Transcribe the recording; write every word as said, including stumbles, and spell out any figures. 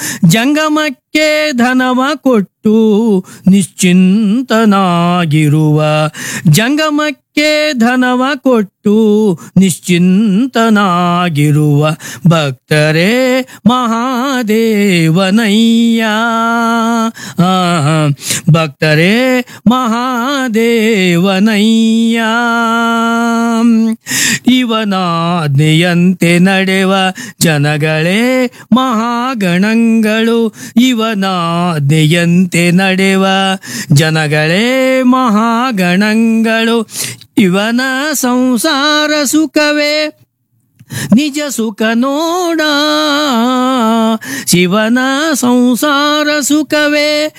ಜಂಗಮಕ್ಕೆ ಧನವ ಕೊಟ್ಟು ನಿಶ್ಚಿಂತನಾಗಿರುವ ಜಂಗಮಕ್ಕೆ ಧನವ ಕೊಟ್ಟು ನಿಶ್ಚಿಂತನಾಗಿರುವ ಭಕ್ತರೇ ಮಹಾದೇವನಯ್ಯ. ಆ, ಭಕ್ತರೇ ಮಹಾದೇವನಯ್ಯ. ಇವನಾಜ್ಞೆಯಂತೆ ನಡೆವ ಜನಗಳೇ ಮಹಾಗಣಗಳು. ಇವನಾಜ್ಞೆಯಂತೆ ನಡೆವ ಜನಗಳೇ ಮಹಾಗಣಗಳು. ಇವನ ಸಂಸಾರ ಸುಖವೇ ನಿಜ ಸುಖ ನೋಡ. ಶಿವನ ಸಂಸಾರ ಸುಖವೇ